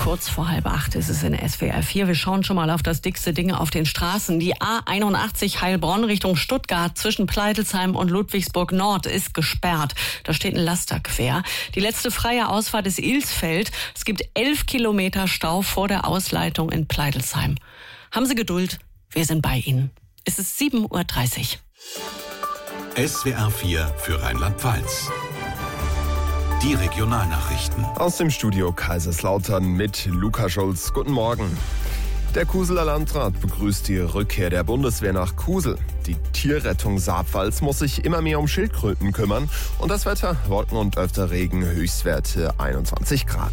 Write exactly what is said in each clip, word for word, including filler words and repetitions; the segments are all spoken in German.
Kurz vor halb acht ist es in S W R vier. Wir schauen schon mal auf das dickste Ding auf den Straßen. Die A einundachtzig Heilbronn Richtung Stuttgart zwischen Pleitelsheim und Ludwigsburg Nord ist gesperrt. Da steht ein Laster quer. Die letzte freie Ausfahrt ist Ilsfeld. Es gibt elf Kilometer Stau vor der Ausleitung in Pleitelsheim. Haben Sie Geduld, wir sind bei Ihnen. Es ist sieben Uhr dreißig. S W R vier für Rheinland-Pfalz. Die Regionalnachrichten. Aus dem Studio Kaiserslautern mit Luca Schulz. Guten Morgen. Der Kuseler Landrat begrüßt die Rückkehr der Bundeswehr nach Kusel. Die Tierrettung Saarpfalz muss sich immer mehr um Schildkröten kümmern. Und das Wetter, Wolken und öfter Regen, Höchstwerte einundzwanzig Grad.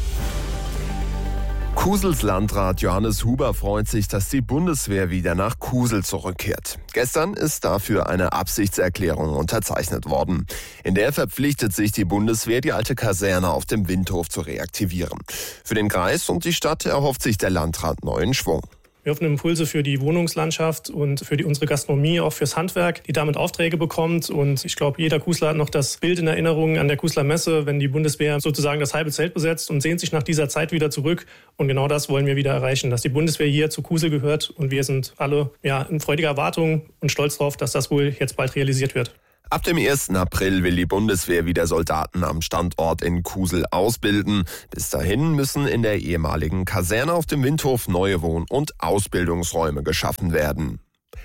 Kusels Landrat Johannes Huber freut sich, dass die Bundeswehr wieder nach Kusel zurückkehrt. Gestern ist dafür eine Absichtserklärung unterzeichnet worden. In der verpflichtet sich die Bundeswehr, die alte Kaserne auf dem Windhof zu reaktivieren. Für den Kreis und die Stadt erhofft sich der Landrat neuen Schwung. Wir hoffen Impulse für die Wohnungslandschaft und für die, unsere Gastronomie, auch fürs Handwerk, die damit Aufträge bekommt. Und ich glaube, jeder Kusler hat noch das Bild in Erinnerung an der Kusler Messe, wenn die Bundeswehr sozusagen das halbe Zelt besetzt und sehnt sich nach dieser Zeit wieder zurück. Und genau das wollen wir wieder erreichen, dass die Bundeswehr hier zu Kusel gehört. Und wir sind alle ja, in freudiger Erwartung und stolz darauf, dass das wohl jetzt bald realisiert wird. Ab dem ersten April will die Bundeswehr wieder Soldaten am Standort in Kusel ausbilden. Bis dahin müssen in der ehemaligen Kaserne auf dem Windhof neue Wohn- und Ausbildungsräume geschaffen werden.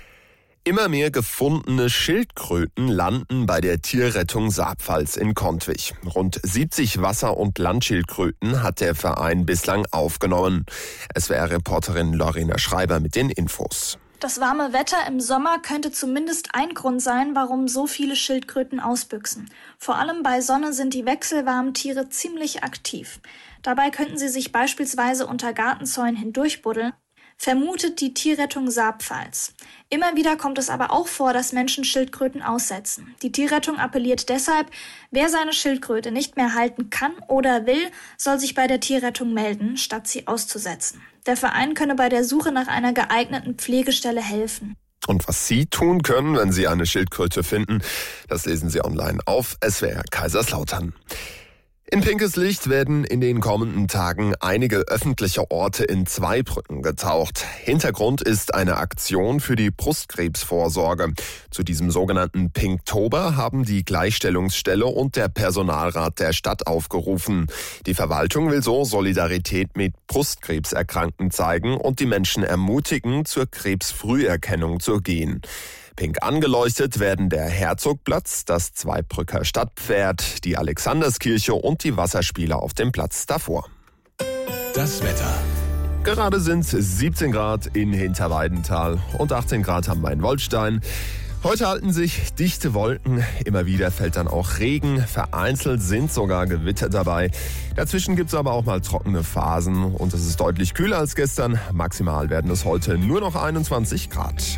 Immer mehr gefundene Schildkröten landen bei der Tierrettung Saarpfalz in Kontwich. Rund siebzig Wasser- und Landschildkröten hat der Verein bislang aufgenommen. S W R-Reporterin Lorena Schreiber mit den Infos. Das warme Wetter im Sommer könnte zumindest ein Grund sein, warum so viele Schildkröten ausbüchsen. Vor allem bei Sonne sind die wechselwarmen Tiere ziemlich aktiv. Dabei könnten sie sich beispielsweise unter Gartenzäunen hindurchbuddeln, vermutet die Tierrettung Saarpfalz. Immer wieder kommt es aber auch vor, dass Menschen Schildkröten aussetzen. Die Tierrettung appelliert deshalb, wer seine Schildkröte nicht mehr halten kann oder will, soll sich bei der Tierrettung melden, statt sie auszusetzen. Der Verein könne bei der Suche nach einer geeigneten Pflegestelle helfen. Und was Sie tun können, wenn Sie eine Schildkröte finden, das lesen Sie online auf S W R Kaiserslautern. In pinkes Licht werden in den kommenden Tagen einige öffentliche Orte in Zweibrücken getaucht. Hintergrund ist eine Aktion für die Brustkrebsvorsorge. Zu diesem sogenannten Pinktober haben die Gleichstellungsstelle und der Personalrat der Stadt aufgerufen. Die Verwaltung will so Solidarität mit Brustkrebserkrankten zeigen und die Menschen ermutigen, zur Krebsfrüherkennung zu gehen. Pink angeleuchtet werden der Herzogplatz, das Zweibrücker Stadtpferd, die Alexanderskirche und die Wasserspiele auf dem Platz davor. Das Wetter. Gerade sind siebzehn Grad in Hinterweidenthal und achtzehn Grad am Main-Wolfstein. Heute halten sich dichte Wolken, immer wieder fällt dann auch Regen, vereinzelt sind sogar Gewitter dabei. Dazwischen gibt es aber auch mal trockene Phasen und es ist deutlich kühler als gestern. Maximal werden es heute nur noch einundzwanzig Grad.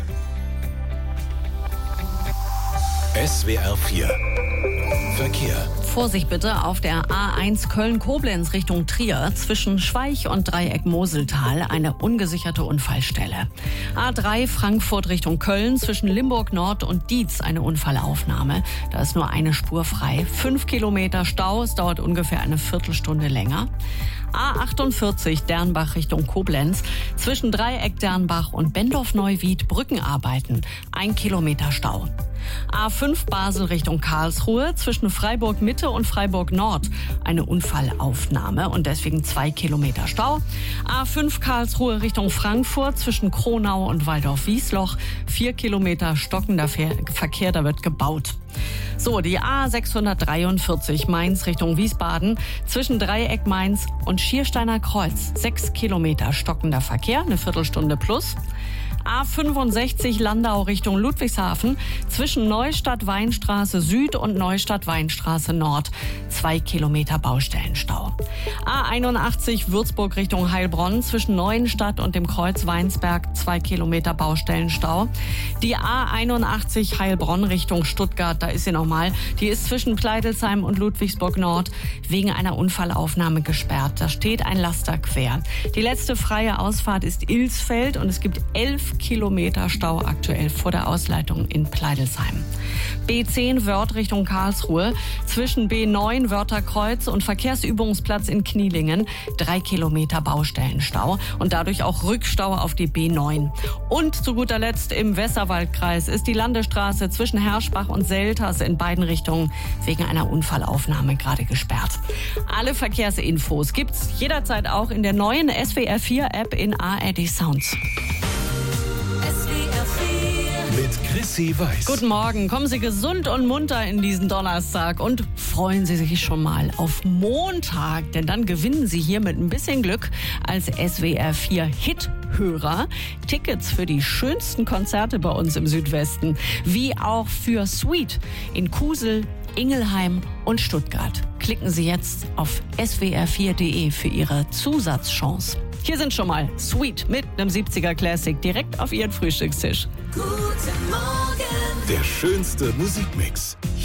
S W R vier Verkehr. Vorsicht bitte auf der A eins Köln-Koblenz Richtung Trier zwischen Schweich und Dreieck Moseltal eine ungesicherte Unfallstelle. A drei Frankfurt Richtung Köln zwischen Limburg Nord und Dietz eine Unfallaufnahme. Da ist nur eine Spur frei. Fünf Kilometer Stau, es dauert ungefähr eine Viertelstunde länger. A achtundvierzig Dernbach Richtung Koblenz zwischen Dreieck Dernbach und Bendorf-Neuwied Brückenarbeiten. Ein Kilometer Stau. A fünf Basel Richtung Karlsruhe zwischen Freiburg Mitte und Freiburg Nord eine Unfallaufnahme und deswegen zwei Kilometer Stau. A fünf Karlsruhe Richtung Frankfurt zwischen Kronau und Waldorf-Wiesloch vier Kilometer stockender Verkehr, da wird gebaut. So, die A sechshundertdreiundvierzig Mainz Richtung Wiesbaden zwischen Dreieck Mainz und Schiersteiner Kreuz sechs Kilometer stockender Verkehr, eine Viertelstunde plus. A fünfundsechzig Landau Richtung Ludwigshafen zwischen Neustadt-Weinstraße Süd und Neustadt-Weinstraße Nord. Zwei Kilometer Baustellenstau. A einundachtzig Würzburg Richtung Heilbronn zwischen Neuenstadt und dem Kreuz Weinsberg. Zwei Kilometer Baustellenstau. Die A einundachtzig Heilbronn Richtung Stuttgart, da ist sie nochmal. Die ist zwischen Pleitelsheim und Ludwigsburg Nord wegen einer Unfallaufnahme gesperrt. Da steht ein Laster quer. Die letzte freie Ausfahrt ist Ilsfeld und es gibt elf Fünf Kilometer Stau aktuell vor der Ausleitung in Pleidelsheim. B zehn Wörth Richtung Karlsruhe. Zwischen B neun Wörtherkreuz und Verkehrsübungsplatz in Knielingen. Drei Kilometer Baustellenstau und dadurch auch Rückstau auf die B neun. Und zu guter Letzt im Westerwaldkreis ist die Landesstraße zwischen Herschbach und Selters in beiden Richtungen wegen einer Unfallaufnahme gerade gesperrt. Alle Verkehrsinfos gibt's jederzeit auch in der neuen S W R vier App in A R D Sounds. Mit Chrissy Weiß. Guten Morgen, kommen Sie gesund und munter in diesen Donnerstag und freuen Sie sich schon mal auf Montag, denn dann gewinnen Sie hier mit ein bisschen Glück als S W R vier Hit-Hörer Tickets für die schönsten Konzerte bei uns im Südwesten, wie auch für Sweet in Kusel, Ingelheim und Stuttgart. Klicken Sie jetzt auf S W R vier Punkt de für Ihre Zusatzchance. Hier sind schon mal Sweet mit einem siebziger Classic direkt auf Ihren Frühstückstisch. Guten Morgen. Der schönste Musikmix.